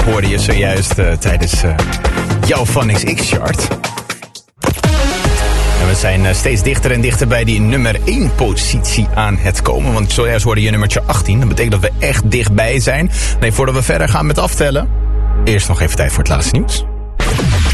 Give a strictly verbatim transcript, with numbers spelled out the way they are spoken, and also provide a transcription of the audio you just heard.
hoorde je zojuist uh, tijdens uh, jouw Fun X X-chart. En we zijn uh, steeds dichter en dichter bij die nummer één positie aan het komen. Want zojuist hoorde je nummertje achttien. Dat betekent dat we echt dichtbij zijn. Nee, voordat we verder gaan met aftellen, eerst nog even tijd voor het laatste nieuws.